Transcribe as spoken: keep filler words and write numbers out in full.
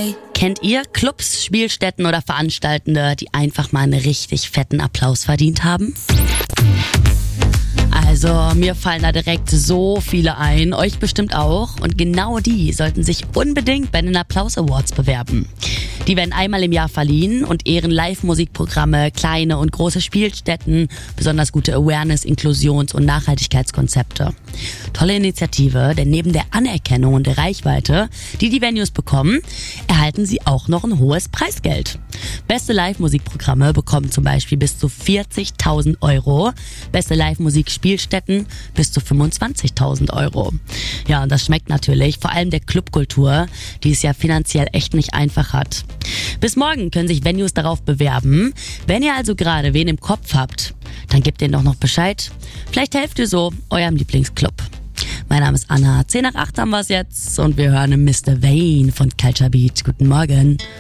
Kennt ihr Clubs, Spielstätten oder Veranstaltende, die einfach mal einen richtig fetten Applaus verdient haben? Also, mir fallen da direkt so viele ein, euch bestimmt auch. Und genau die sollten sich unbedingt bei den Applaus Awards bewerben. Die werden einmal im Jahr verliehen und ehren Live-Musikprogramme, kleine und große Spielstätten, besonders gute Awareness-, Inklusions- und Nachhaltigkeitskonzepte. Tolle Initiative, denn neben der Anerkennung und der Reichweite, die die Venues bekommen, erhalten sie auch noch ein hohes Preisgeld. Beste Live-Musikprogramme bekommen zum Beispiel bis zu vierzigtausend Euro, beste Live-Musik-Spielstätten bis zu fünfundzwanzigtausend Euro. Ja, und das schmeckt natürlich, vor allem der Clubkultur, die es ja finanziell echt nicht einfach hat. Bis morgen können sich Venues darauf bewerben. Wenn ihr also gerade wen im Kopf habt, dann gebt denen doch noch Bescheid. Vielleicht helft ihr so eurem Lieblingsclub. Mein Name ist Anna. zehn nach acht haben wir es jetzt und wir hören Mister Vane von Culture Beat. Guten Morgen.